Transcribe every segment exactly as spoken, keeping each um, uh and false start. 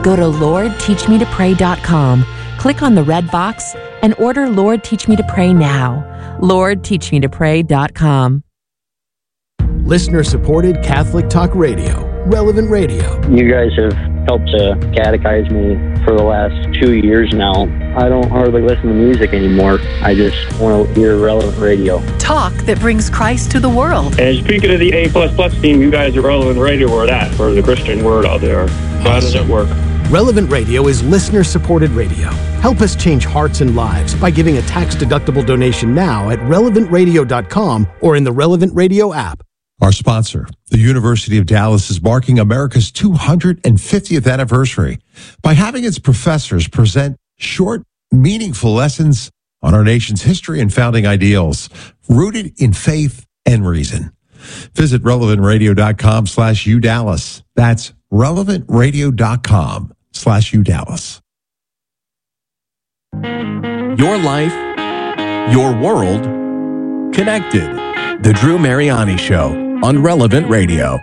Go to lord teach me to pray dot com, click on the red box, and order Lord Teach Me to Pray now. lord teach me to pray dot com. Listener-supported Catholic Talk Radio, Relevant Radio. You guys have helped to catechize me for the last two years now. I don't hardly listen to music anymore. I just want to hear Relevant Radio. Talk that brings Christ to the world. And speaking of the A plus plus team, you guys are Relevant Radio or that for the Christian word out there. How does it work? Relevant Radio is listener-supported radio. Help us change hearts and lives by giving a tax-deductible donation now at relevant radio dot com or in the Relevant Radio app. Our sponsor, the University of Dallas, is marking America's two hundred fiftieth anniversary by having its professors present short, meaningful lessons on our nation's history and founding ideals, rooted in faith and reason. Visit relevant radio dot com slash U Dallas. That's relevant radio dot com slash U Dallas. Your life, your world, connected. The Drew Mariani Show on Relevant Radio.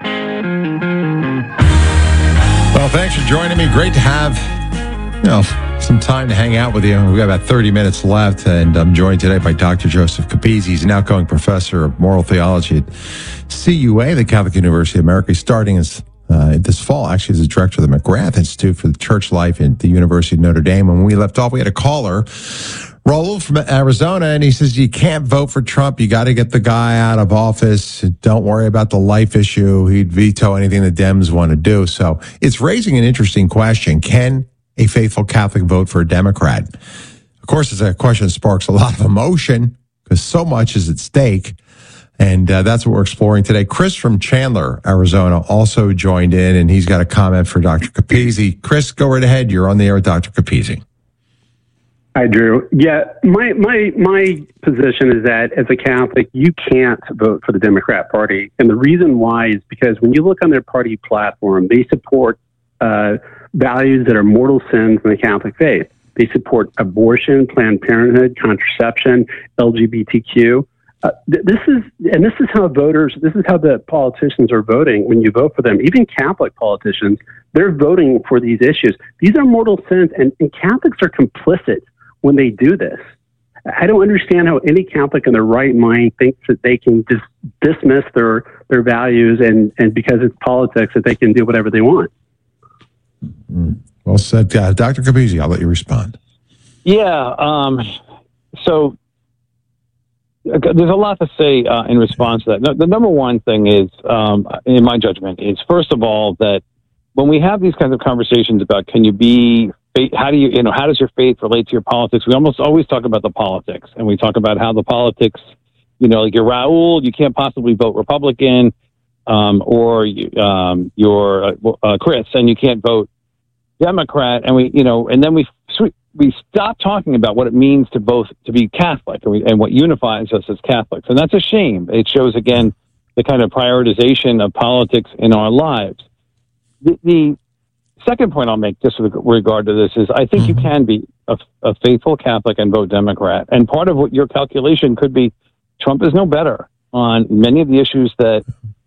Well, thanks for joining me. Great to have, you know, some time to hang out with you. We've got about thirty minutes left, and I'm joined today by Doctor Joseph Capizzi. He's an outgoing professor of moral theology at C U A, the Catholic University of America. He's starting his Uh, this fall, actually, as a director of the McGrath Institute for Church Life at the University of Notre Dame. When we left off, we had a caller, Raul from Arizona, and he says, you can't vote for Trump. You got to get the guy out of office. Don't worry about the life issue. He'd veto anything the Dems want to do. So it's raising an interesting question. Can a faithful Catholic vote for a Democrat? Of course, it's a question that sparks a lot of emotion because so much is at stake. And uh, that's what we're exploring today. Chris from Chandler, Arizona, also joined in, and he's got a comment for Doctor Capizzi. Chris, go right ahead. You're on the air with Doctor Capizzi. Hi, Drew. Yeah, my my my position is that as a Catholic, you can't vote for the Democrat Party. And the reason why is because when you look on their party platform, they support uh, values that are mortal sins in the Catholic faith. They support abortion, Planned Parenthood, contraception, L G B T Q. Uh, th- this is, and this is how voters, this is how the politicians are voting when you vote for them. Even Catholic politicians, they're voting for these issues. These are mortal sins, and, and Catholics are complicit when they do this. I don't understand how any Catholic in their right mind thinks that they can dis- dismiss their their values and, and because it's politics that they can do whatever they want. Mm-hmm. Well said. Uh, Doctor Capizzi, I'll let you respond. Yeah, um, so... There's a lot to say uh, in response to that. No, the number one thing is, um, in my judgment, is first of all that when we have these kinds of conversations about can you be, how do you, you know, how does your faith relate to your politics? We almost always talk about the politics, and we talk about how the politics, you know, like you're Raul, you can't possibly vote Republican, um, or um, you're uh, uh, Chris, and you can't vote Democrat, and we, you know, and then we. We stop talking about what it means to both to be Catholic and, we, and what unifies us as Catholics, and that's a shame. It shows again the kind of prioritization of politics in our lives. The, the second point I'll make, just with regard to this, is I think mm-hmm. you can be a, a faithful Catholic and vote Democrat, and part of what your calculation could be, Trump is no better on many of the issues that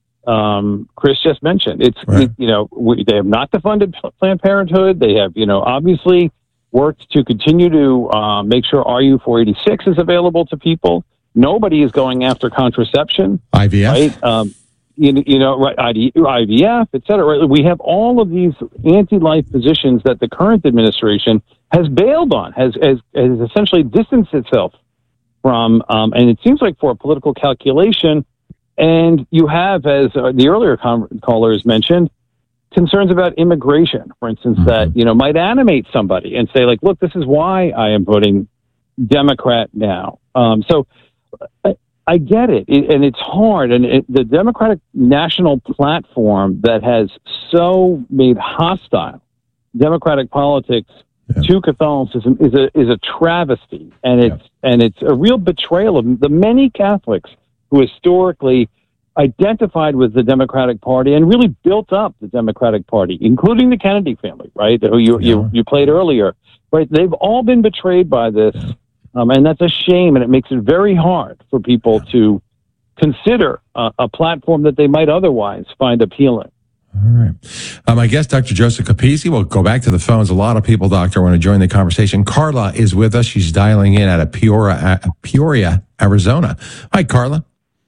um, Chris just mentioned. It's right. it, you know we, they have not defunded Planned Parenthood. They have you know obviously. worked to continue to uh, make sure R U four eighty-six is available to people. Nobody is going after contraception. I V F. Right? Um, you, you know, right, I V F, et cetera. We have all of these anti-life positions that the current administration has bailed on, has, has, has essentially distanced itself from. Um, and it seems like for a political calculation, and you have, as uh, the earlier com- callers mentioned, concerns about immigration, for instance, mm-hmm. that, you know, might animate somebody and say, like, look, this is why I am voting Democrat now. Um, so I, I get it. it, and it's hard. And it, the Democratic National Platform that has so made hostile Democratic politics yeah. to Catholicism is a is a travesty, and it's yeah. and it's a real betrayal of the many Catholics who historically identified with the Democratic Party and really built up the Democratic Party, including the Kennedy family, right? Who you, yeah. you, you played earlier, right? They've all been betrayed by this. Yeah. Um, and that's a shame. And it makes it very hard for people yeah. to consider uh, a platform that they might otherwise find appealing. All right. Uh, my guest, Doctor Joseph Capizzi. We'll go back to the phones. A lot of people, Doctor, want to join the conversation. Carla is with us. She's dialing in out of Peoria, uh, Peoria, Arizona. Hi, Carla.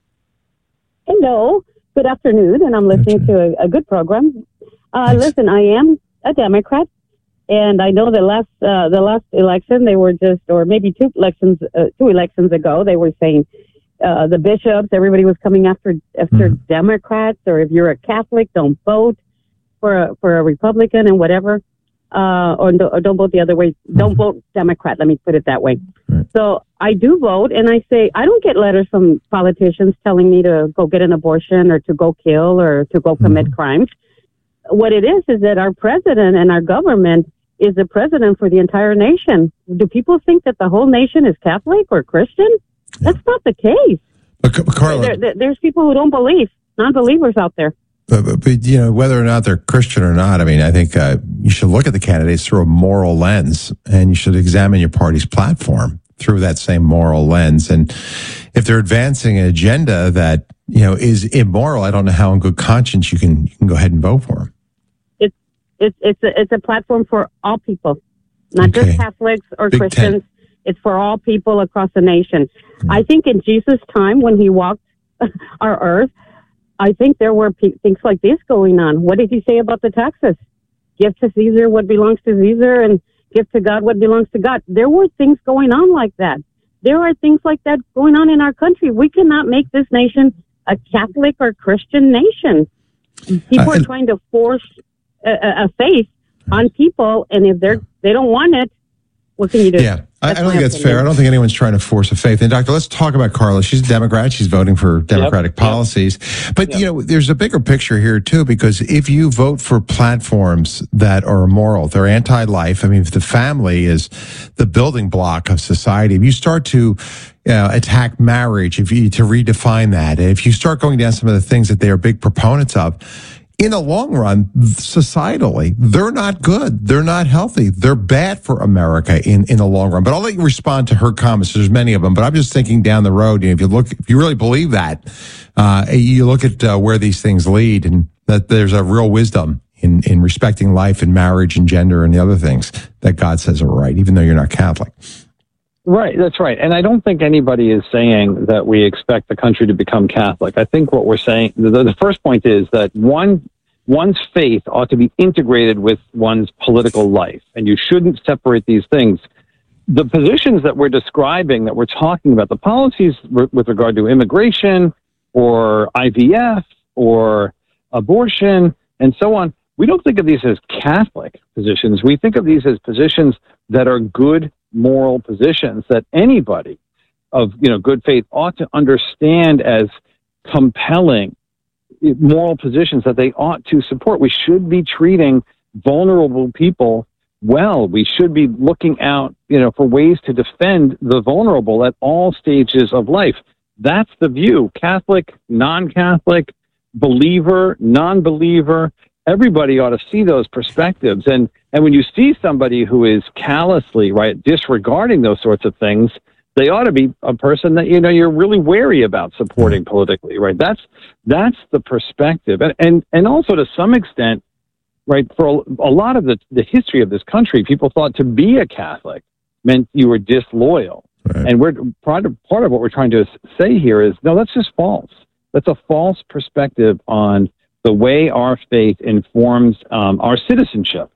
Hello. Good afternoon, and I'm listening to a, a good program. Uh, listen, I am a Democrat, and I know the last uh, the last election they were just, or maybe two elections uh, two elections ago, they were saying uh, the bishops, everybody was coming after after mm-hmm. Democrats, or if you're a Catholic, don't vote for a, for a Republican and whatever, uh, or, or don't vote the other way. Don't mm-hmm. vote Democrat. Let me put it that way. Right. So I do vote, and I say I don't get letters from politicians telling me to go get an abortion or to go kill or to go commit mm-hmm. crimes. What it is is that our president and our government is the president for the entire nation. Do people think that the whole nation is Catholic or Christian? Yeah. That's not the case. But, Carla, there, there, there's people who don't believe, non-believers out there. But, but, but, you know, whether or not they're Christian or not, I mean, I think uh, you should look at the candidates through a moral lens, and you should examine your party's platform through that same moral lens. And if they're advancing an agenda that, you know, is immoral, I don't know how in good conscience you can you can go ahead and vote for them. It's it's it's a, it's a platform for all people, not okay. just Catholics or Big Christians. Ten. It's for all people across the nation. Mm. I think in Jesus' time, when he walked our earth, I think there were pe- things like this going on. What did he say about the taxes? Give to Caesar what belongs to Caesar, and give to God what belongs to God. There were things going on like that. There are things like that going on in our country. We cannot make this nation a Catholic or Christian nation. People uh, are trying to force a, a faith on people, and if they're they don't want it, what can you do? Yeah, I, I don't think that's fair. I don't think anyone's trying to force a faith. And Doctor, let's talk about Carla. She's a Democrat. She's voting for Democratic yep, policies. Yep, but, yep. you know, there's a bigger picture here, too, because if you vote for platforms that are immoral, they're anti-life. I mean, if the family is the building block of society, if you start to you know, attack marriage, if you to redefine that, if you start going down some of the things that they are big proponents of, in the long run, societally, they're not good. They're not healthy. They're bad for America in, in the long run. But I'll let you respond to her comments. There's many of them. But I'm just thinking down the road, you know, if you look, if you really believe that, uh, you look at uh, where these things lead, and that there's a real wisdom in, in respecting life and marriage and gender and the other things that God says are right, even though you're not Catholic. Right, that's right. And I don't think anybody is saying that we expect the country to become Catholic. I think what we're saying, the, the first point is that one, one's faith ought to be integrated with one's political life, and you shouldn't separate these things. The positions that we're describing, that we're talking about, the policies r- with regard to immigration or I V F or abortion and so on, we don't think of these as Catholic positions. We think of these as positions that are good moral positions that anybody of you know good faith ought to understand as compelling moral positions that they ought to support. We should be treating vulnerable people well. We should be looking out you know for ways to defend the vulnerable at all stages of life. That's the view. Catholic, non-Catholic, believer, non-believer, everybody ought to see those perspectives. And and when you see somebody who is callously, right, disregarding those sorts of things, they ought to be a person that, you know, you're really wary about supporting politically, right? That's that's the perspective. And and, and also to some extent, right, for a, a lot of the, the history of this country, people thought to be a Catholic meant you were disloyal. Right. And we're part of, part of what we're trying to say here is, no, that's just false. That's a false perspective on the way our faith informs um, our citizenship.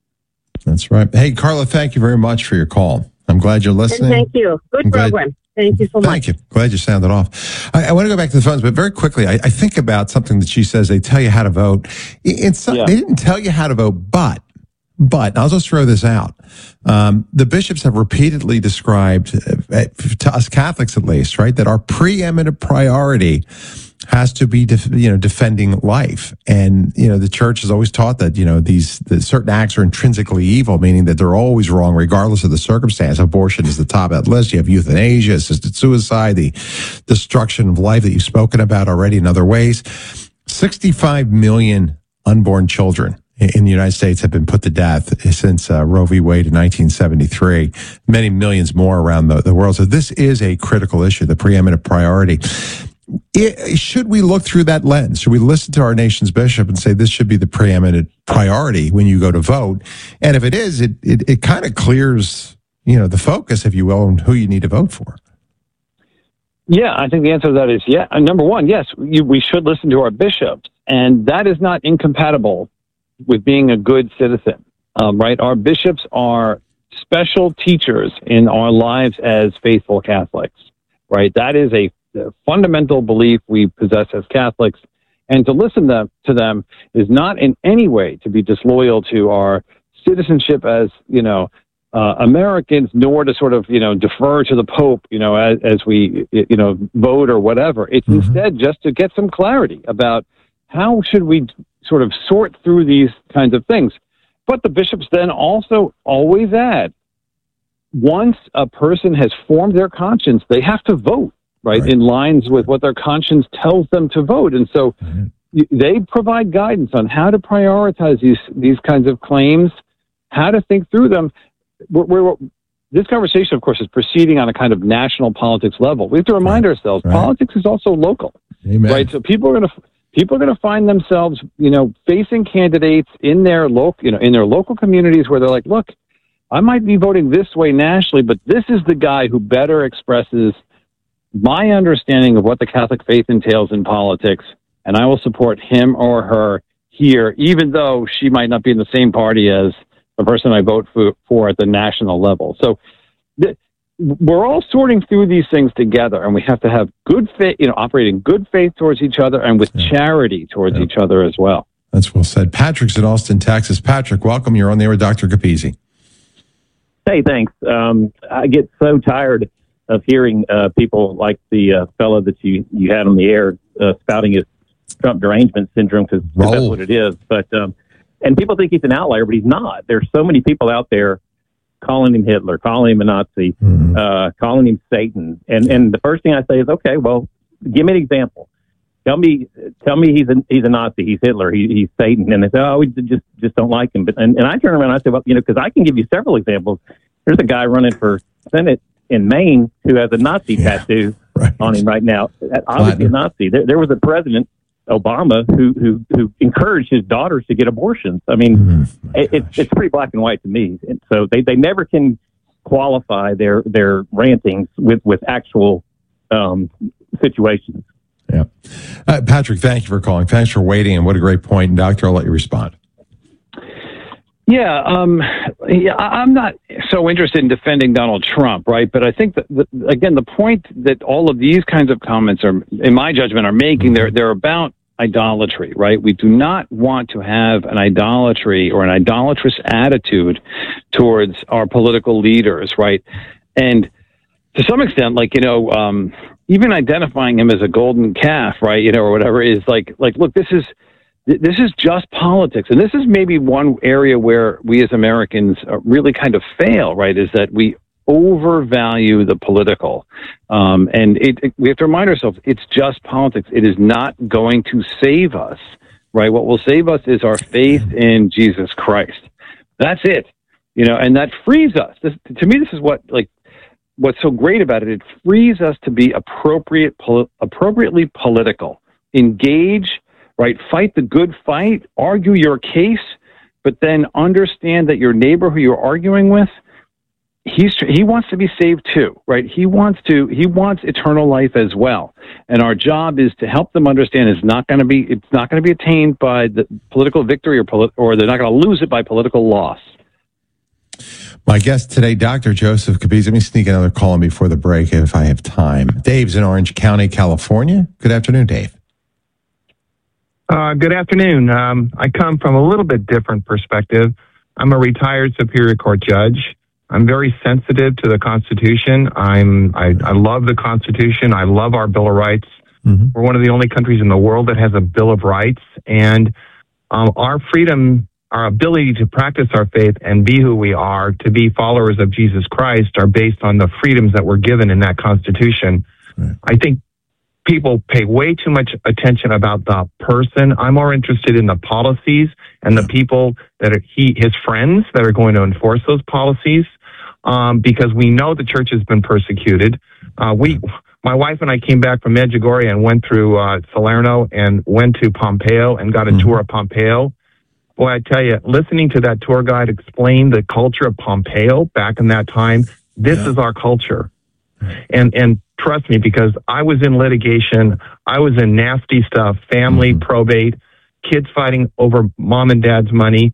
That's right. Hey, Carla, thank you very much for your call. I'm glad you're listening. And thank you. Good glad, program. Thank you so much. Thank you. Glad you sounded off. I, I want to go back to the phones, but very quickly, I, I think about something that she says. They tell you how to vote. In some, yeah. They didn't tell you how to vote, but, but I'll just throw this out. Um, the bishops have repeatedly described, uh, to us Catholics at least, right, that our preeminent priority has to be, def- you know, defending life. And, you know, the church has always taught that, you know, these the certain acts are intrinsically evil, meaning that they're always wrong regardless of the circumstance. Abortion is the top of that list. You have euthanasia, assisted suicide, the destruction of life that you've spoken about already in other ways. sixty-five million unborn children in the United States have been put to death since uh, Roe v. Wade in nineteen seventy-three. Many millions more around the, the world. So this is a critical issue, the preeminent priority. it, should we look through that lens? Should we listen to our nation's bishop and say this should be the preeminent priority when you go to vote? And if it is, it it, it kind of clears, you know, the focus, if you will, on who you need to vote for. Yeah, I think the answer to that is yeah. Number one, yes, you, we should listen to our bishops, and that is not incompatible with being a good citizen, um, right? Our bishops are special teachers in our lives as faithful Catholics, right? That is a, a fundamental belief we possess as Catholics, and to listen to, to them is not in any way to be disloyal to our citizenship as, you know, Uh, Americans, nor to sort of, you know, defer to the Pope, you know, as, as we, you know, vote or whatever. It's mm-hmm. instead just to get some clarity about how should we sort of sort through these kinds of things. But the bishops then also always add, once a person has formed their conscience, they have to vote, right, right. in lines with what their conscience tells them to vote. And so mm-hmm. they provide guidance on how to prioritize these, these kinds of claims, how to think through them. We're, we're, this conversation, of course, is proceeding on a kind of national politics level. We have to remind right. ourselves right. politics is also local, Amen. right? So people are going to people are going to find themselves, you know, facing candidates in their local, you know, in their local communities where they're like, look, I might be voting this way nationally, but this is the guy who better expresses my understanding of what the Catholic faith entails in politics, and I will support him or her here, even though she might not be in the same party as the person I vote for, for at the national level. So th- we're all sorting through these things together, and we have to have good faith, you know, operating good faith towards each other and with yeah. charity towards yeah. each other as well. That's well said. Patrick's in Austin, Texas. Patrick, welcome. You're on the air with Doctor Capizzi. Hey, thanks. Um, I get so tired of hearing uh, people like the uh, fellow that you, you had on the air uh, spouting his Trump derangement syndrome, because that's what it is. But um, And people think he's an outlier, but he's not. There's so many people out there calling him Hitler, calling him a Nazi, mm-hmm. uh, calling him Satan. And and the first thing I say is, okay, well, give me an example. Tell me, tell me he's a he's a Nazi, he's Hitler, he, he's Satan. And they say, oh, we just just don't like him. But and, and I turn around and I say, well, you know, because I can give you several examples. There's a guy running for Senate in Maine who has a Nazi yeah, tattoo right. on him right now. Obviously a Nazi. There, there was a president, Obama, who, who who encouraged his daughters to get abortions. I mean, mm-hmm. it, it's it's pretty black and white to me. And so they, they never can qualify their their rantings with with actual um, situations. Yeah, uh, Patrick, thank you for calling. Thanks for waiting, and what a great point. And Doctor, I'll let you respond. Yeah, um, yeah, I'm not so interested in defending Donald Trump, right? But I think that, the, again, the point that all of these kinds of comments are, in my judgment, are making, they're, they're about idolatry, right? We do not want to have an idolatry or an idolatrous attitude towards our political leaders, right? And to some extent, like, you know, um, even identifying him as a golden calf, right, you know, or whatever, is like, like, look, this is, This is just politics. And this is maybe one area where we as Americans really kind of fail, right, is that we overvalue the political. Um, and it, it, we have to remind ourselves, it's just politics. It is not going to save us, right? What will save us is our faith in Jesus Christ. That's it, you know, and that frees us. This, to me, this is what, like, what's so great about it. It frees us to be appropriate, poli- appropriately political, engage, right? Fight the good fight, argue your case, but then understand that your neighbor who you're arguing with, he's he wants to be saved too, right? He wants to he wants eternal life as well. And our job is to help them understand it's not going to be it's not going to be attained by the political victory or polit- or they're not going to lose it by political loss. My guest today, Doctor Joseph Capizzi. Let me sneak another call in before the break if I have time. Dave's in Orange County, California. Good afternoon, Dave. Uh, good afternoon. Um, I come from a little bit different perspective. I'm a retired Superior Court judge. I'm very sensitive to the Constitution. I'm I, I love the Constitution. I love our Bill of Rights. Mm-hmm. We're one of the only countries in the world that has a Bill of Rights, and um, our freedom, our ability to practice our faith and be who we are, to be followers of Jesus Christ, are based on the freedoms that we're given in that Constitution. Right. I think people pay way too much attention about the person. I'm more interested in the policies and the people that are he, his friends that are going to enforce those policies, um, because we know the church has been persecuted. Uh, we my wife and I came back from Medjugorje and went through uh, Salerno and went to Pompeo and got a mm-hmm. tour of Pompeo. Boy, I tell you, listening to that tour guide explain the culture of Pompeo back in that time, this yeah. is our culture. And and trust me, because I was in litigation, I was in nasty stuff, family, mm-hmm. probate, kids fighting over mom and dad's money.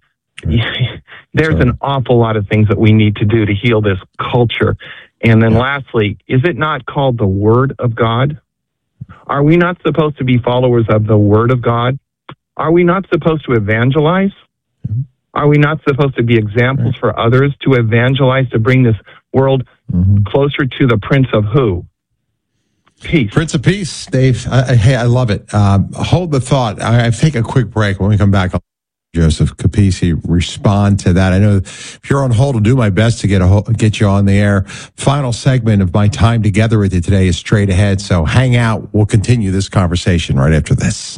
There's an awful lot of things that we need to do to heal this culture. And then yeah. lastly, is it not called the Word of God? Are we not supposed to be followers of the Word of God? Are we not supposed to evangelize? Mm-hmm. Are we not supposed to be examples right. for others to evangelize, to bring this world mm-hmm. closer to the Prince of who? Peace. Prince of Peace, Dave. I, I, hey, I love it. Um, hold the thought. I, I take a quick break. When we come back, I'll Joseph Capizzi respond to that. I know if you're on hold, I'll do my best to get a hold, get you on the air. Final segment of my time together with you today is straight ahead, so hang out. We'll continue this conversation right after this.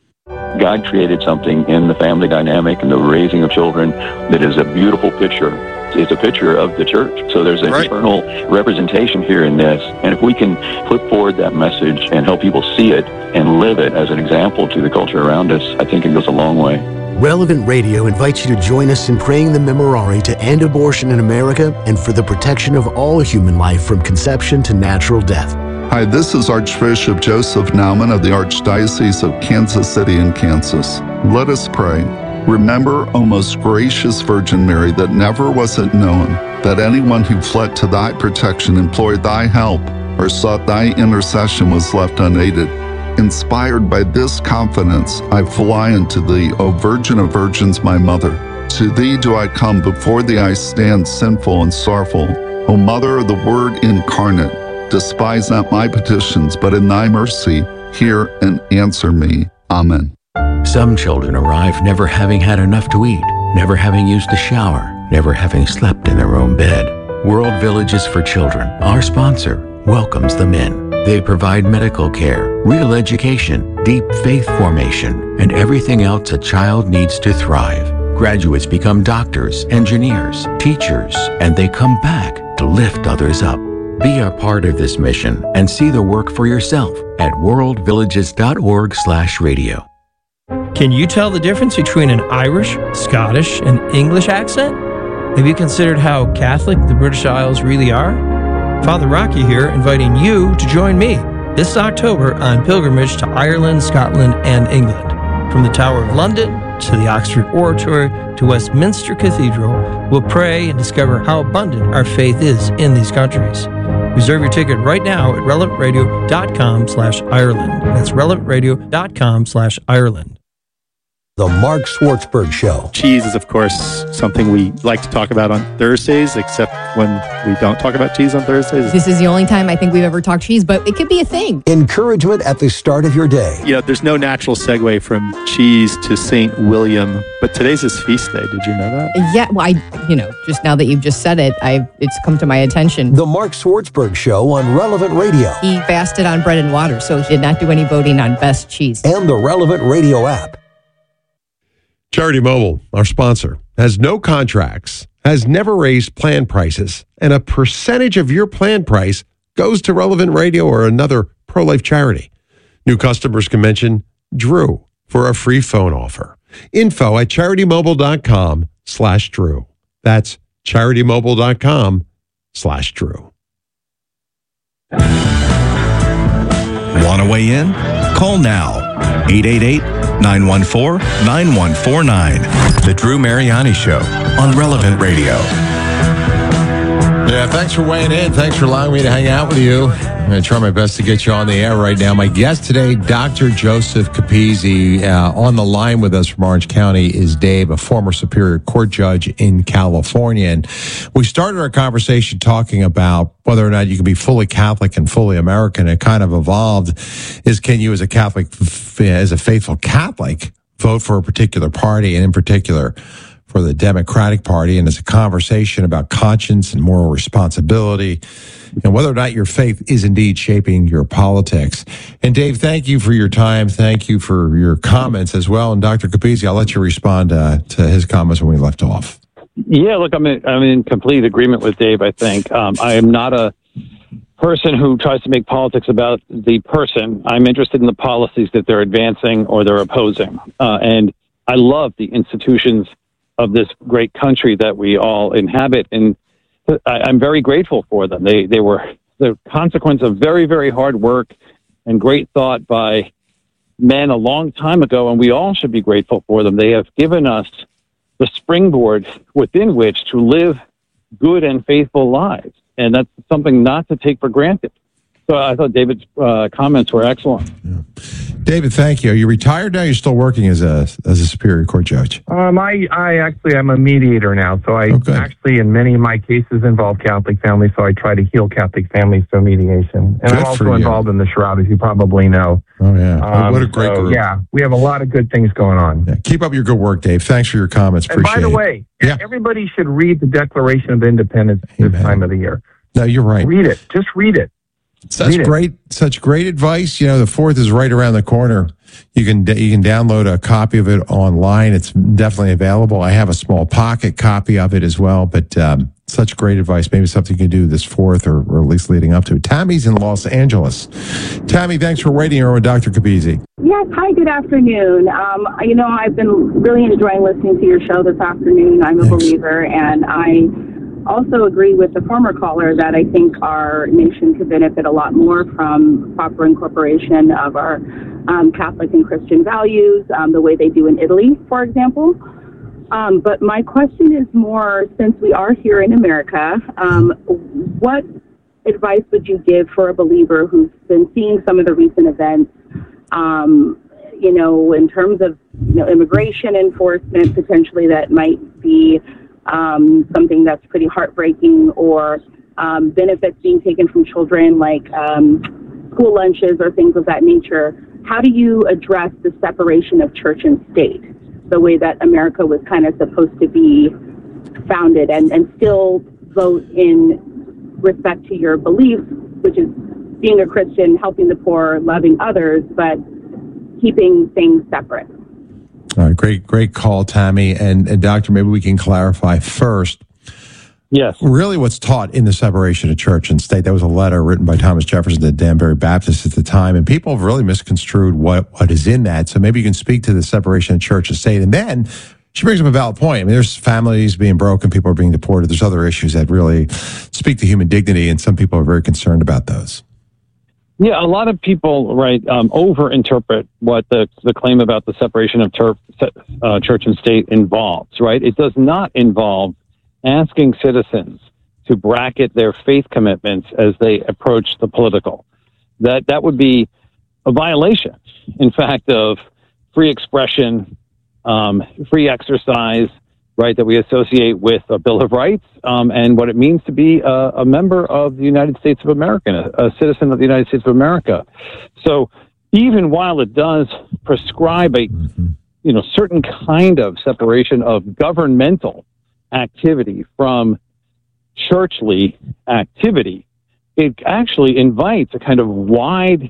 God created something in the family dynamic and the raising of children that is a beautiful picture. It's a picture of the church. So there's an right. eternal representation here in this. And if we can put forward that message and help people see it and live it as an example to the culture around us, I think it goes a long way. Relevant Radio invites you to join us in praying the Memorare to end abortion in America and for the protection of all human life from conception to natural death. Hi, this is Archbishop Joseph Naumann of the Archdiocese of Kansas City in Kansas. Let us pray. Remember, O most gracious Virgin Mary, that never was it known that anyone who fled to thy protection, implored thy help, or sought thy intercession was left unaided. Inspired by this confidence, I fly unto thee, O Virgin of Virgins, my Mother. To thee do I come, before thee I stand sinful and sorrowful. O Mother of the Word incarnate, despise not my petitions, but in thy mercy hear and answer me. Amen. Some children arrive never having had enough to eat, never having used a shower, never having slept in their own bed. World Villages for Children, our sponsor, welcomes them in. They provide medical care, real education, deep faith formation, and everything else a child needs to thrive. Graduates become doctors, engineers, teachers, and they come back to lift others up. Be a part of this mission and see the work for yourself at worldvillages.org slash radio. Can you tell the difference between an Irish, Scottish, and English accent? Have you considered how Catholic the British Isles really are? Father Rocky here, inviting you to join me this October on pilgrimage to Ireland, Scotland, and England. From the Tower of London to the Oxford Oratory to Westminster Cathedral, we'll pray and discover how abundant our faith is in these countries. Reserve your ticket right now at relevantradio.com slash Ireland. That's relevantradio.com slash Ireland. The Mark Schwartzberg Show. Cheese is, of course, something we like to talk about on Thursdays, except when we don't talk about cheese on Thursdays. This is the only time I think we've ever talked cheese, but it could be a thing. Encouragement at the start of your day. You know, there's no natural segue from cheese to Saint William, but today's his feast day. Did you know that? Yeah, well, I, you know, just now that you've just said it, I it's come to my attention. The Mark Schwartzberg Show on Relevant Radio. He fasted on bread and water, so he did not do any voting on best cheese. And the Relevant Radio app. Charity Mobile, our sponsor, has no contracts, has never raised plan prices, and a percentage of your plan price goes to Relevant Radio or another pro-life charity. New customers can mention Drew for a free phone offer. Info at charitymobile.com slash Drew. That's charitymobile.com slash Drew. Want to weigh in? Call now. eight eight eight, nine one four, nine one four nine. The Drew Mariani Show on Relevant Radio. Yeah, thanks for weighing in. Thanks for allowing me to hang out with you. I'm going to try my best to get you on the air right now. My guest today, Doctor Joseph Capizzi. Uh, on the line with us from Orange County is Dave, a former Superior Court judge in California. And we started our conversation talking about whether or not you can be fully Catholic and fully American. It kind of evolved is, can you as a Catholic, as a faithful Catholic, vote for a particular party, and in particular for the Democratic Party? And it's a conversation about conscience and moral responsibility and whether or not your faith is indeed shaping your politics. And Dave, thank you for your time. Thank you for your comments as well. And Doctor Capizzi, I'll let you respond uh, to his comments when we left off. Yeah, look, I'm in, I'm in complete agreement with Dave, I think. Um, I am not a person who tries to make politics about the person. I'm interested in the policies that they're advancing or they're opposing. Uh, and I love the institutions of this great country that we all inhabit. And I, I'm very grateful for them. They, they were the consequence of very, very hard work and great thought by men a long time ago, and we all should be grateful for them. They have given us the springboard within which to live good and faithful lives, and that's something not to take for granted. So I thought David's uh, comments were excellent. Yeah. David, thank you. Are you retired now? You're still working as a as a Superior Court judge? Um, I, I actually am a mediator now, so I okay. actually, in many of my cases, involve Catholic families, so I try to heal Catholic families through mediation. And Good I'm also involved in the Shroud, as you probably know. Oh, yeah. Um, what a great so, group. Yeah, we have a lot of good things going on. Yeah. Keep up your good work, Dave. Thanks for your comments. And Appreciate by the it. way, yeah. everybody should read the Declaration of Independence Amen. this time of the year. No, you're right. Read it. Just read it. Such read it. great, such great advice. You know, the fourth is right around the corner. You can you can download a copy of it online. It's definitely available. I have a small pocket copy of it as well. But um, such great advice. Maybe something you can do this fourth, or, or at least leading up to it. Tammy's in Los Angeles. Tammy, thanks for waiting here with Doctor Capizzi. Yes, hi, good afternoon. Um, you know, I've been really enjoying listening to your show this afternoon. I'm a Thanks. believer, and I also agree with the former caller that I think our nation could benefit a lot more from proper incorporation of our um, Catholic and Christian values, um, the way they do in Italy, for example. Um, but my question is more, since we are here in America, um, what advice would you give for a believer who's been seeing some of the recent events, um, you know, in terms of you know, immigration enforcement, potentially that might be Um, something that's pretty heartbreaking, or um, benefits being taken from children, like um, school lunches or things of that nature. How do you address the separation of church and state, the way that America was kind of supposed to be founded, and, and still vote in respect to your beliefs, which is being a Christian, helping the poor, loving others, but keeping things separate? All right, great, great call, Tammy. And, and Doctor, maybe we can clarify first. Yes. Really what's taught in the separation of church and state. That was a letter written by Thomas Jefferson to Danbury Baptist at the time. And people have really misconstrued what, what is in that. So maybe you can speak to the separation of church and state. And then she brings up a valid point. I mean, there's families being broken, people are being deported. There's other issues that really speak to human dignity. And some people are very concerned about those. Yeah, a lot of people, right, um, overinterpret what the the claim about the separation of ter- uh, church and state involves, right? It does not involve asking citizens to bracket their faith commitments as they approach the political. That that would be a violation, in fact, of free expression, um, free exercise, right, that we associate with a Bill of Rights, um, and what it means to be a, a member of the United States of America, a, a citizen of the United States of America. So even while it does prescribe a, you know, certain kind of separation of governmental activity from churchly activity, it actually invites a kind of wide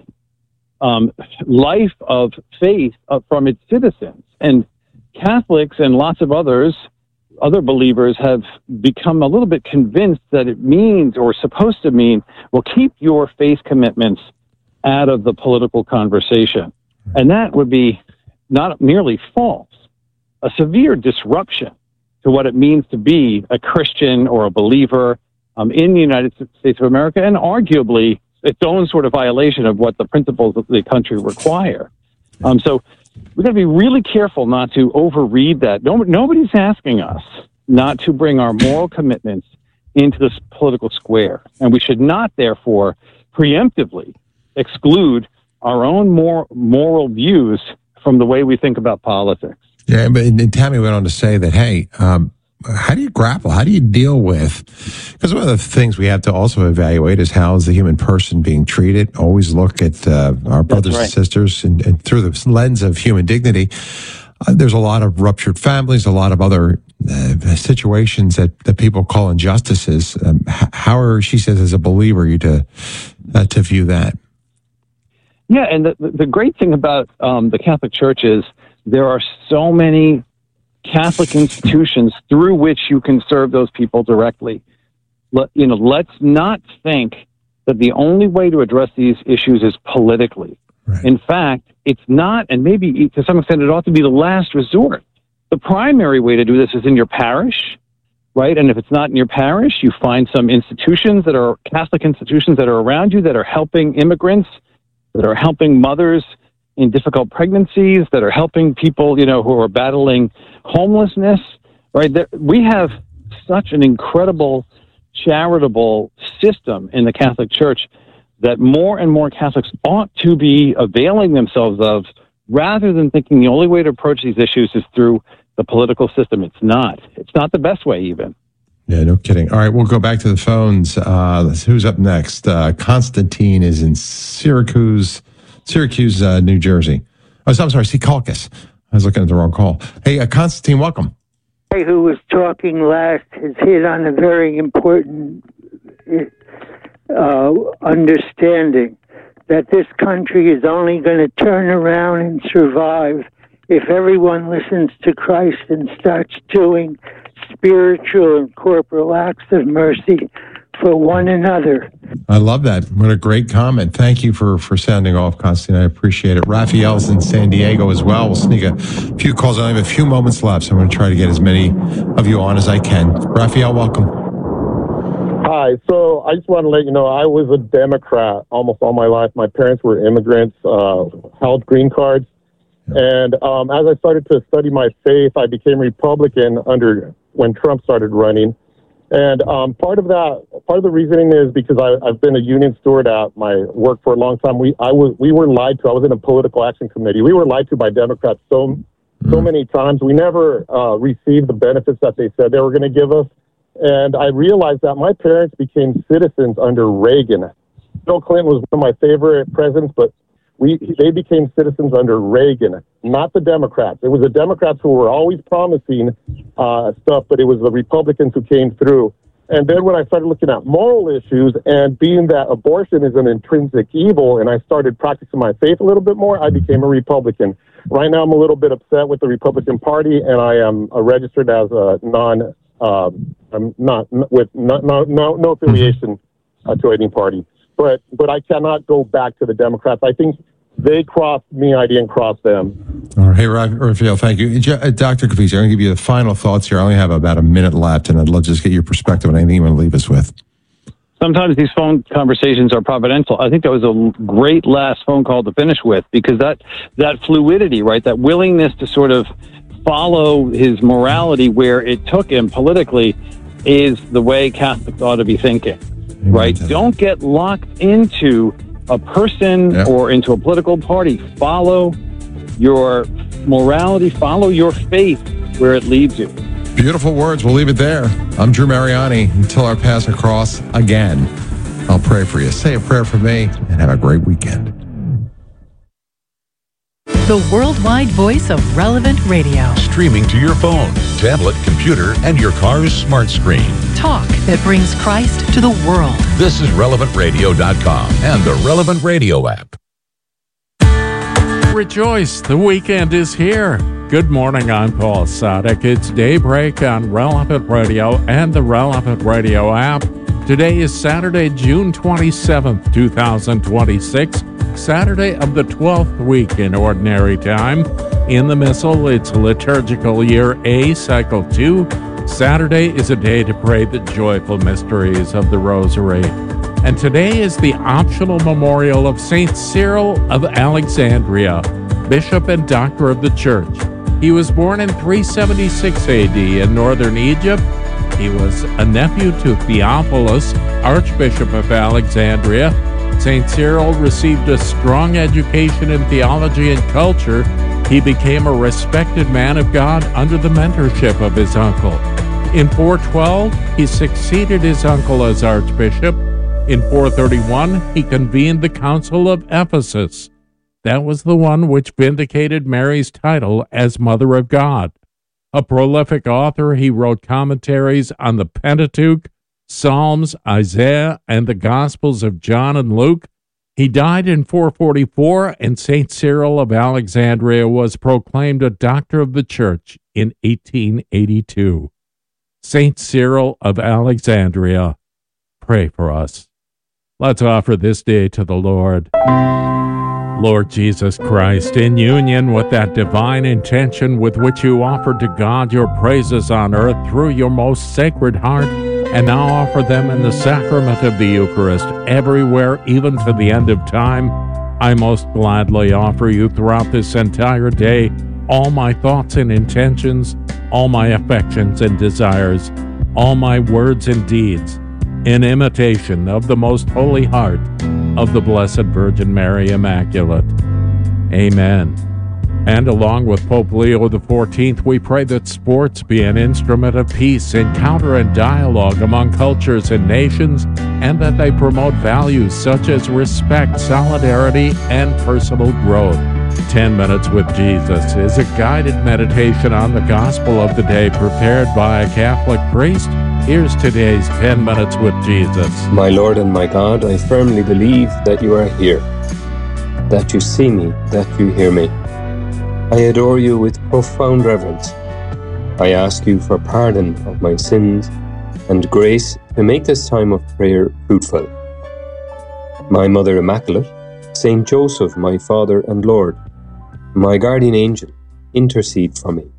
um, life of faith uh, from its citizens. And Catholics and lots of others other believers have become a little bit convinced that it means, or supposed to mean, well, keep your faith commitments out of the political conversation. And that would be not merely false, a severe disruption to what it means to be a Christian or a believer um, in the United States of America, and arguably its own sort of violation of what the principles of the country require. Um, so we've got to be really careful not to overread that. No, nobody's asking us not to bring our moral commitments into this political square. And we should not, therefore, preemptively exclude our own more moral views from the way we think about politics. Yeah, but and Tammy went on to say that, hey, um, how do you grapple? How do you deal with, because one of the things we have to also evaluate is how is the human person being treated. Always look at uh, our brothers right. and sisters and, and through the lens of human dignity. Uh, there's a lot of ruptured families, a lot of other uh, situations that, that people call injustices. Um, how are, she says, as a believer, you to, uh, to view that? Yeah, and the, the great thing about um, the Catholic Church is there are so many Catholic institutions through which you can serve those people directly. Let, you know, let's not think that the only way to address these issues is politically. Right. In fact, it's not, and maybe to some extent it ought to be the last resort. The primary way to do this is in your parish, right? And if it's not in your parish, you find some institutions that are Catholic institutions that are around you that are helping immigrants, that are helping mothers in difficult pregnancies, that are helping people, you know, who are battling homelessness, right? There, we have such an incredible charitable system in the Catholic Church that more and more Catholics ought to be availing themselves of, rather than thinking the only way to approach these issues is through the political system. It's not. It's not the best way, even. Yeah, no kidding. All right, we'll go back to the phones. Uh, who's up next? Uh, Constantine is in Syracuse, Syracuse, uh, New Jersey. Oh, so I'm sorry, Secaucus. I was looking at the wrong call. Hey, uh, Constantine, welcome. Hey, who was talking last has hit on a very important uh, understanding that this country is only going to turn around and survive if everyone listens to Christ and starts doing spiritual and corporal acts of mercy for one another. I love that. What a great comment. Thank you for, for sounding off, Constantine. I appreciate it. Raphael's in San Diego as well. We'll sneak a few calls. I only have a few moments left, so I'm going to try to get as many of you on as I can. Raphael, welcome. Hi. So I just want to let you know, I was a Democrat almost all my life. My parents were immigrants, uh, held green cards. And um, as I started to study my faith, I became Republican under when Trump started running. And um, part of that, part of the reasoning is because I, I've been a union steward at my work for a long time. We, I was, we were lied to. I was in a political action committee. We were lied to by Democrats so, so many times. We never uh, received the benefits that they said they were going to give us. And I realized that my parents became citizens under Reagan. Bill Clinton was one of my favorite presidents, but we they became citizens under Reagan, not the Democrats. It was the Democrats who were always promising uh, stuff, but it was the Republicans who came through. And then when I started looking at moral issues, and being that abortion is an intrinsic evil, and I started practicing my faith a little bit more, I became a Republican. Right now I'm a little bit upset with the Republican Party, and I am uh, registered as a non, uh, I'm not with no no no, no affiliation uh, to any party. But but I cannot go back to the Democrats. I think they crossed me. I didn't cross them. All right. Hey, Raphael, thank you. Doctor Capizzi, I'm going to give you the final thoughts here. I only have about a minute left, and I'd love to just get your perspective on anything you want to leave us with. Sometimes these phone conversations are providential. I think that was a great last phone call to finish with, because that, that fluidity, right, that willingness to sort of follow his morality where it took him politically is the way Catholics ought to be thinking. Right? Don't get locked into a person yeah. or into a political party. Follow your morality, follow your faith where it leads you. Beautiful words. We'll leave it there. I'm Drew Mariani. Until our paths cross again, I'll pray for you. Say a prayer for me and have a great weekend. The worldwide voice of Relevant Radio. Streaming to your phone, tablet, computer, and your car's smart screen. Talk that brings Christ to the world. This is relevant radio dot com and the Relevant Radio app. Rejoice, the weekend is here. Good morning, I'm Paul Sadek. It's Daybreak on Relevant Radio and the Relevant Radio app. Today is Saturday, June twenty-seventh, twenty twenty-six. Saturday of the twelfth week in Ordinary Time. In the Missal, it's liturgical year A, cycle two. Saturday is a day to pray the joyful mysteries of the Rosary. And today is the optional memorial of Saint Cyril of Alexandria, Bishop and Doctor of the Church. He was born in three seventy-six A D in northern Egypt. He was a nephew to Theophilus, Archbishop of Alexandria. Saint Cyril received a strong education in theology and culture. He became a respected man of God under the mentorship of his uncle. In four twelve, he succeeded his uncle as archbishop. In four thirty-one, he convened the Council of Ephesus. That was the one which vindicated Mary's title as Mother of God. A prolific author, he wrote commentaries on the Pentateuch, Psalms, Isaiah, and the Gospels of John and Luke. He died in four forty-four, and Saint Cyril of Alexandria was proclaimed a doctor of the Church in eighteen eighty-two. Saint Cyril of Alexandria, pray for us. Let's offer this day to the Lord. Lord Jesus Christ, in union with that divine intention with which you offered to God your praises on earth through your most sacred heart, and now offer them in the sacrament of the Eucharist everywhere, even to the end of time, I most gladly offer you throughout this entire day all my thoughts and intentions, all my affections and desires, all my words and deeds, in imitation of the most holy heart of the Blessed Virgin Mary Immaculate. Amen. And along with Pope Leo the fourteenth, we pray that sports be an instrument of peace, encounter, and dialogue among cultures and nations, and that they promote values such as respect, solidarity, and personal growth. Ten Minutes with Jesus is a guided meditation on the gospel of the day prepared by a Catholic priest. Here's today's Ten Minutes with Jesus. My Lord and my God, I firmly believe that you are here, that you see me, that you hear me. I adore you with profound reverence. I ask you for pardon of my sins and grace to make this time of prayer fruitful. My Mother Immaculate, Saint Joseph, my Father and Lord, my guardian angel, intercede for me.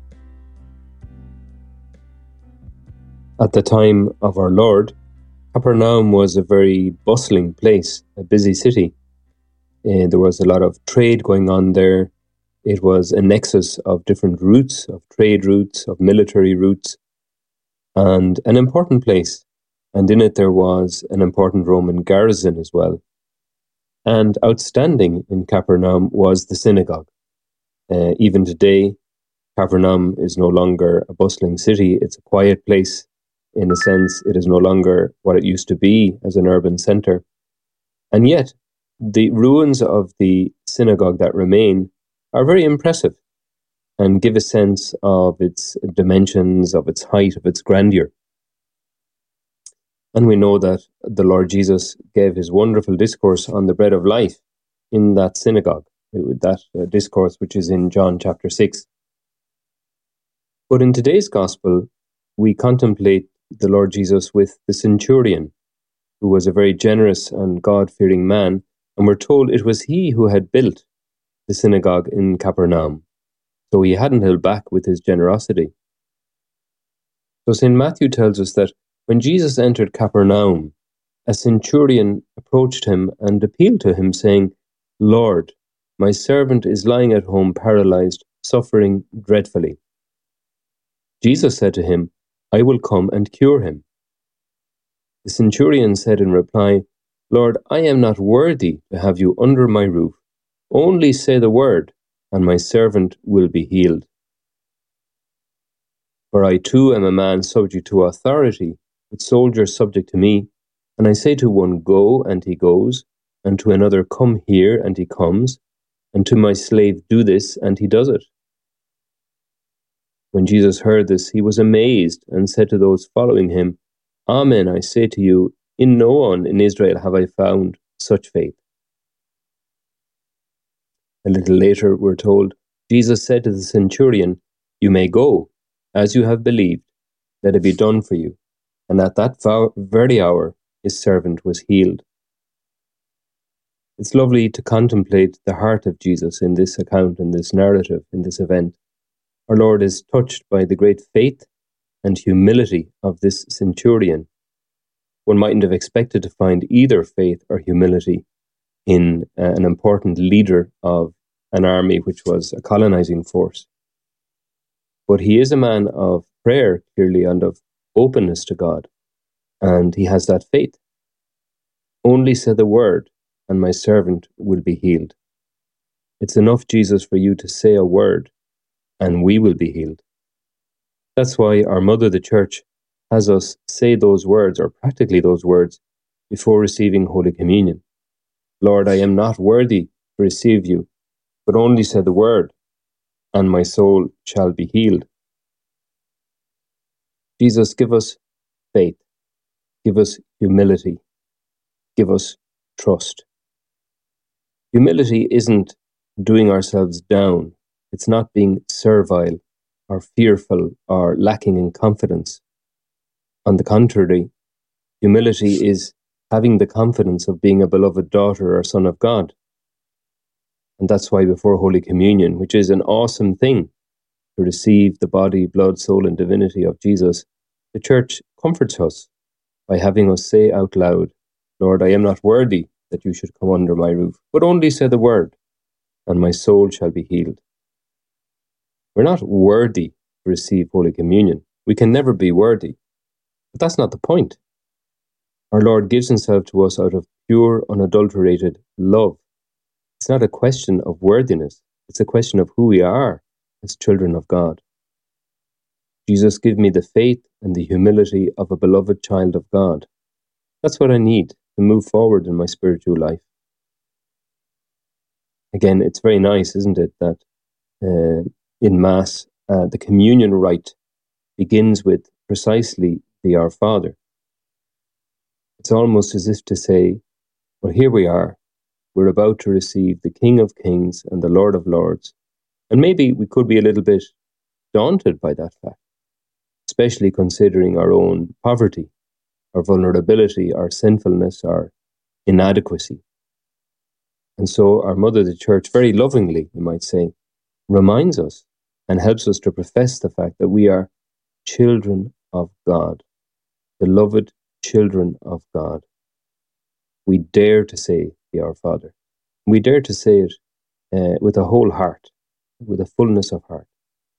At the time of our Lord, Capernaum was a very bustling place, a busy city. Uh, there was a lot of trade going on there. It was a nexus of different routes, of trade routes, of military routes, and an important place. And in it there was an important Roman garrison as well. And outstanding in Capernaum was the synagogue. Uh, even today, Capernaum is no longer a bustling city. It's a quiet place. In a sense, it is no longer what it used to be as an urban center. And yet, the ruins of the synagogue that remain are very impressive and give a sense of its dimensions, of its height, of its grandeur. And we know that the Lord Jesus gave his wonderful discourse on the bread of life in that synagogue, that uh, discourse which is in John chapter six. But in today's gospel, we contemplate the Lord Jesus with the centurion, who was a very generous and God-fearing man, and we're told it was he who had built the synagogue in Capernaum. So he hadn't held back with his generosity. So Saint Matthew tells us that when Jesus entered Capernaum, a centurion approached him and appealed to him, saying, "Lord, my servant is lying at home paralyzed, suffering dreadfully." Jesus said to him, "I will come and cure him." The centurion said in reply, "Lord, I am not worthy to have you under my roof. Only say the word, and my servant will be healed. For I too am a man subject to authority, with soldiers subject to me, and I say to one, 'Go,' and he goes, and to another, 'Come here,' and he comes, and to my slave, 'Do this,' and he does it." When Jesus heard this, he was amazed and said to those following him, "Amen, I say to you, in no one in Israel have I found such faith." A little later, we're told, Jesus said to the centurion, "You may go, as you have believed, let it be done for you." And at that very hour, his servant was healed. It's lovely to contemplate the heart of Jesus in this account, in this narrative, in this event. Our Lord is touched by the great faith and humility of this centurion. One mightn't have expected to find either faith or humility in uh, an important leader of an army which was a colonizing force. But he is a man of prayer, clearly, and of openness to God, and he has that faith. "Only say the word, and my servant will be healed." It's enough, Jesus, for you to say a word, and we will be healed. That's why our Mother, the Church, has us say those words, or practically those words, before receiving Holy Communion. "Lord, I am not worthy to receive you, but only say the word, and my soul shall be healed." Jesus, give us faith, give us humility, give us trust. Humility isn't doing ourselves down. It's not being servile or fearful or lacking in confidence. On the contrary, humility is having the confidence of being a beloved daughter or son of God. And that's why before Holy Communion, which is an awesome thing to receive the body, blood, soul, and divinity of Jesus, the Church comforts us by having us say out loud, Lord, I am not worthy that you should come under my roof, but only say the word, and my soul shall be healed. We're not worthy to receive Holy Communion. We can never be worthy. But that's not the point. Our Lord gives himself to us out of pure, unadulterated love. It's not a question of worthiness. It's a question of who we are as children of God. Jesus, give me the faith and the humility of a beloved child of God. That's what I need to move forward in my spiritual life. Again, it's very nice, isn't it, that uh, in Mass, uh, the communion rite begins with precisely the Our Father. It's almost as if to say, well, here we are. We're about to receive the King of Kings and the Lord of Lords. And maybe we could be a little bit daunted by that fact, especially considering our own poverty, our vulnerability, our sinfulness, our inadequacy. And so our Mother, the Church, very lovingly, you might say, reminds us and helps us to profess the fact that we are children of God, beloved children of God. We dare to say the Our Father. We dare to say it uh, with a whole heart, with a fullness of heart.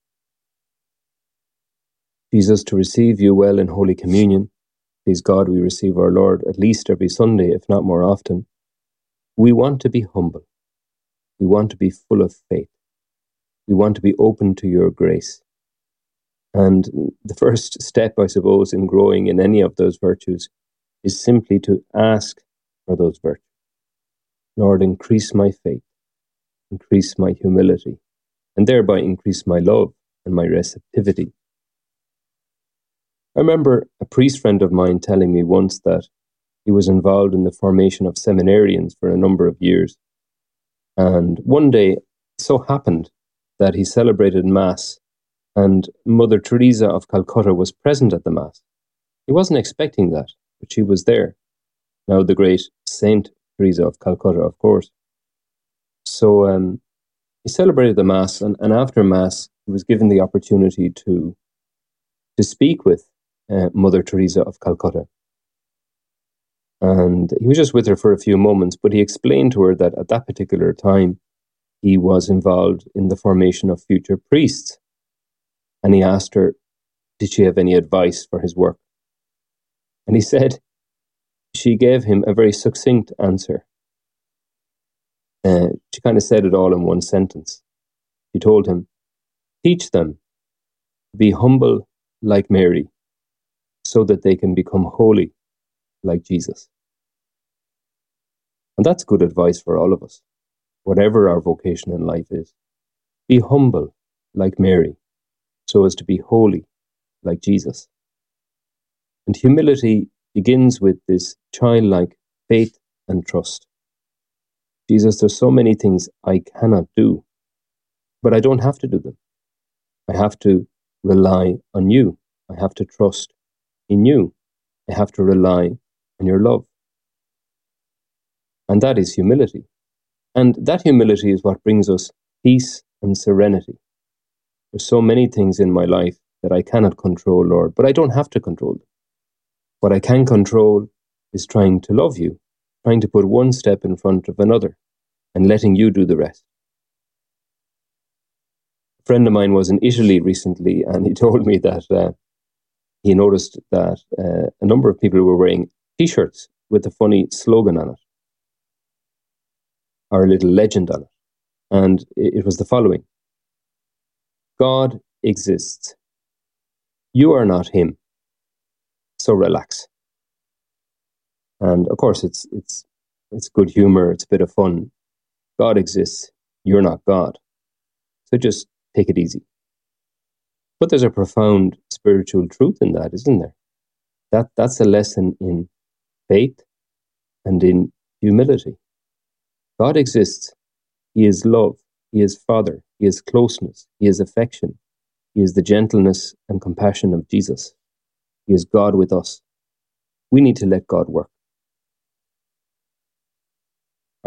Jesus, to receive you well in Holy Communion, please God, we receive our Lord at least every Sunday, if not more often. We want to be humble. We want to be full of faith. We want to be open to your grace. And the first step, I suppose, in growing in any of those virtues is simply to ask for those virtues. Lord, increase my faith, increase my humility, and thereby increase my love and my receptivity. I remember a priest friend of mine telling me once that he was involved in the formation of seminarians for a number of years. And one day, it so happened that he celebrated Mass, and Mother Teresa of Calcutta was present at the Mass. He wasn't expecting that, but she was there. Now, the great Saint Teresa of Calcutta, of course. So um, he celebrated the Mass, and, and after Mass, he was given the opportunity to, to speak with uh, Mother Teresa of Calcutta. And he was just with her for a few moments, but he explained to her that at that particular time, he was involved in the formation of future priests. And he asked her, did she have any advice for his work? And he said, she gave him a very succinct answer. Uh, she kind of said it all in one sentence. She told him, teach them to be humble like Mary, so that they can become holy like Jesus. And that's good advice for all of us, whatever our vocation in life is. Be humble like Mary, so as to be holy like Jesus. And humility begins with this childlike faith and trust. Jesus, there's so many things I cannot do, but I don't have to do them. I have to rely on you. I have to trust in you. I have to rely on your love. And that is humility. And that humility is what brings us peace and serenity. There's so many things in my life that I cannot control, Lord, but I don't have to control them. What I can control is trying to love you, trying to put one step in front of another, and letting you do the rest. A friend of mine was in Italy recently, and he told me that uh, he noticed that uh, a number of people were wearing T-shirts with a funny slogan on it, or a little legend on it. And it was the following: God exists. You are not him. So relax. And of course, it's it's it's good humor. It's a bit of fun. God exists. You're not God. So just take it easy. But there's a profound spiritual truth in that, isn't there? That that's a lesson in faith and in humility. God exists. He is love. He is Father. He is closeness. He is affection. He is the gentleness and compassion of Jesus. He is God with us. We need to let God work.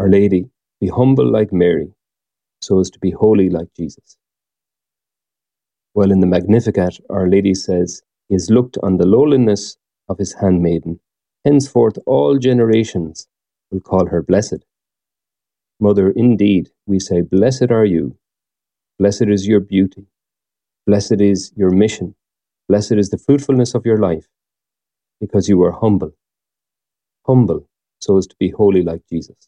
Our Lady, be humble like Mary, so as to be holy like Jesus. Well, in the Magnificat, Our Lady says, He has looked on the lowliness of His handmaiden. Henceforth all generations will call her blessed. Mother, indeed, we say, blessed are you. Blessed is your beauty. Blessed is your mission. Blessed is the fruitfulness of your life, because you are humble. Humble, so as to be holy like Jesus.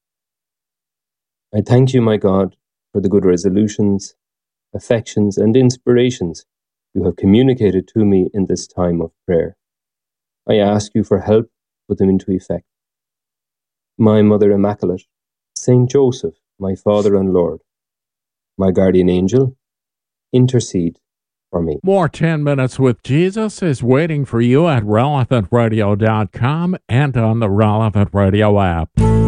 I thank you, my God, for the good resolutions, affections, and inspirations you have communicated to me in this time of prayer. I ask you for help to put them into effect. My Mother Immaculate, Saint Joseph, my Father and Lord, my guardian angel, intercede for me. More ten minutes with Jesus is waiting for you at relevant radio dot com and on the Relevant Radio app.